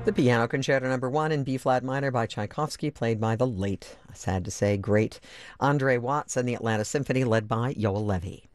The Piano Concerto Number 1 in B-flat minor by Tchaikovsky, played by the late, sad to say, great Andre Watts, and the Atlanta Symphony, led by Yoel Levy.